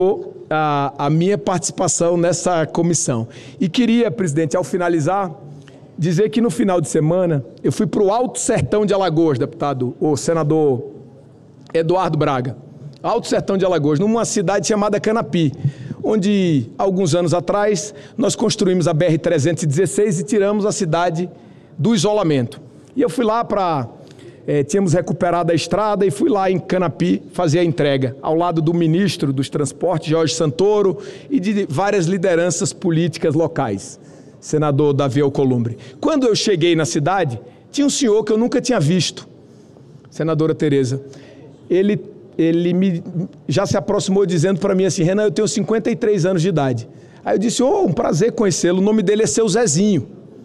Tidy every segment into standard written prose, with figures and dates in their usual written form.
a minha participação nessa comissão. E queria, presidente, ao finalizar, dizer que no final de semana eu fui para o Alto Sertão de Alagoas, deputado, o senador Eduardo Braga. Alto Sertão de Alagoas, numa cidade chamada Canapi, onde, alguns anos atrás, nós construímos a BR-316 e tiramos a cidade do isolamento. E eu fui lá para... tínhamos recuperado a estrada e fui lá em Canapi fazer a entrega, ao lado do ministro dos Transportes, Jorge Santoro, e de várias lideranças políticas locais, senador Davi Alcolumbre. Quando eu cheguei na cidade, tinha um senhor que eu nunca tinha visto, senadora Tereza. Ele já se aproximou dizendo para mim assim: Renan, eu tenho 53 anos de idade. Aí eu disse: um prazer conhecê-lo, o nome dele é Seu Zezinho,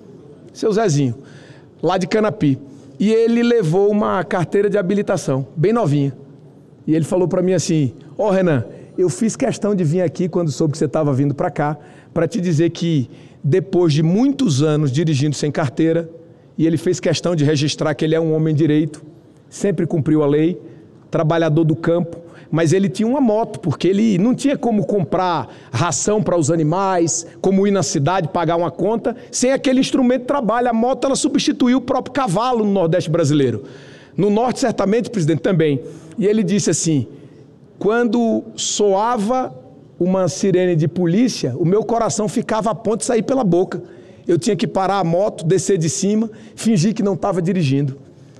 lá de Canapi. E ele levou uma carteira de habilitação, bem novinha. E ele falou para mim assim: Renan, eu fiz questão de vir aqui quando soube que você estava vindo para cá, para te dizer que depois de muitos anos dirigindo sem carteira, e ele fez questão de registrar que ele é um homem direito, sempre cumpriu a lei, trabalhador do campo, mas ele tinha uma moto, porque ele não tinha como comprar ração para os animais, como ir na cidade, pagar uma conta, sem aquele instrumento de trabalho. A moto, ela substituiu o próprio cavalo no Nordeste brasileiro. No Norte, certamente, presidente, também. E ele disse assim: quando soava uma sirene de polícia, o meu coração ficava a ponto de sair pela boca. Eu tinha que parar a moto, descer de cima, fingir que não estava dirigindo.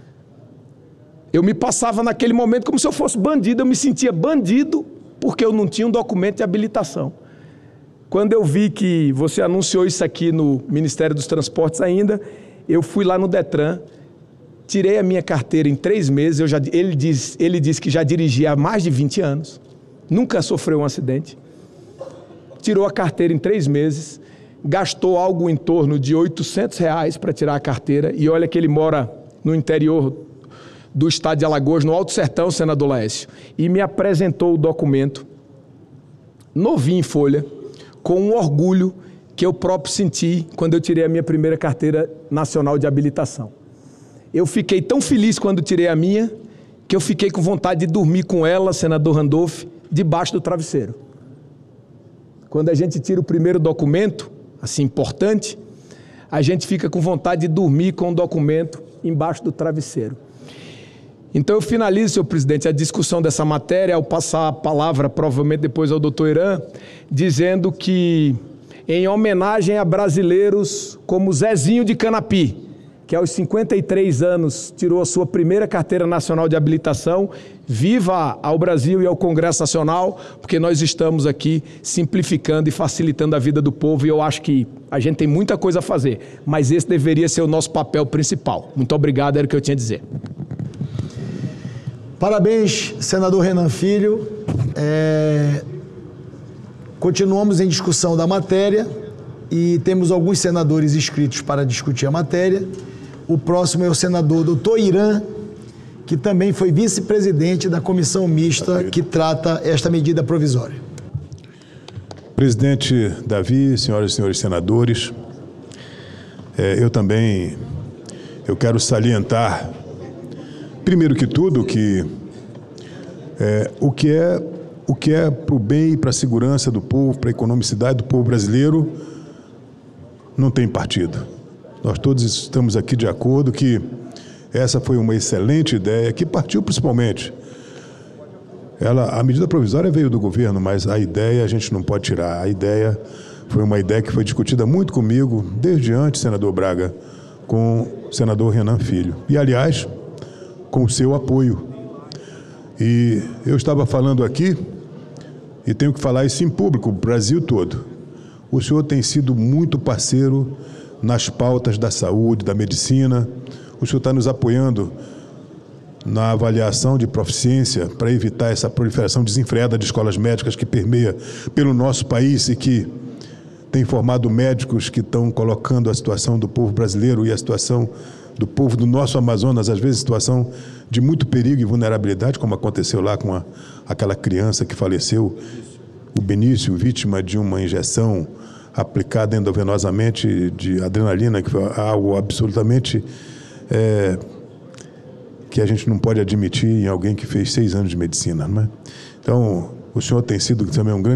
Eu me passava naquele momento como se eu fosse bandido, eu me sentia bandido porque eu não tinha um documento de habilitação. Quando eu vi que você anunciou isso aqui no Ministério dos Transportes ainda, eu fui lá no Detran, tirei a minha carteira em 3 meses, ele disse que já dirigia há mais de 20 anos, nunca sofreu um acidente, tirou a carteira em 3 meses, gastou algo em torno de R$800 para tirar a carteira, e olha que ele mora no interior do estado de Alagoas, no Alto Sertão, senador Laércio, e me apresentou o documento, novinho em folha, com um orgulho que eu próprio senti quando eu tirei a minha primeira carteira nacional de habilitação. Eu fiquei tão feliz quando tirei a minha, que eu fiquei com vontade de dormir com ela, senador Randolph, debaixo do travesseiro. Quando a gente tira o primeiro documento, assim, importante, a gente fica com vontade de dormir com o documento embaixo do travesseiro. Então eu finalizo, senhor presidente, a discussão dessa matéria, ao passar a palavra, provavelmente depois ao doutor Irã, dizendo que, em homenagem a brasileiros como Zezinho de Canapi, que aos 53 anos tirou a sua primeira carteira nacional de habilitação, viva ao Brasil e ao Congresso Nacional, porque nós estamos aqui simplificando e facilitando a vida do povo, e eu acho que a gente tem muita coisa a fazer, mas esse deveria ser o nosso papel principal. Muito obrigado, era o que eu tinha a dizer. Parabéns, senador Renan Filho. Continuamos em discussão da matéria e temos alguns senadores inscritos para discutir a matéria. O próximo é o senador doutor Irã, que também foi vice-presidente da comissão mista que trata esta medida provisória. Presidente Davi, senhoras e senhores senadores, eu quero salientar, primeiro que tudo, que o que é para o bem e para a segurança do povo, para a economicidade do povo brasileiro, não tem partido. Nós todos estamos aqui de acordo que essa foi uma excelente ideia, que partiu principalmente. A medida provisória veio do governo, mas a ideia a gente não pode tirar. A ideia foi uma ideia que foi discutida muito comigo, desde antes, senador Braga, com o senador Renan Filho. E, aliás, com o seu apoio. E eu estava falando aqui, e tenho que falar isso em público, o Brasil todo. O senhor tem sido muito parceiro nas pautas da saúde, da medicina. O senhor está nos apoiando na avaliação de proficiência para evitar essa proliferação desenfreada de escolas médicas que permeia pelo nosso país e que tem formado médicos que estão colocando a situação do povo brasileiro e a situação do povo do nosso Amazonas, às vezes, situação de muito perigo e vulnerabilidade, como aconteceu lá com aquela criança que faleceu, o Benício, vítima de uma injeção aplicada endovenosamente de adrenalina, que foi algo absolutamente que a gente não pode admitir em alguém que fez 6 anos de medicina, não é? Então, O senhor tem sido também um grande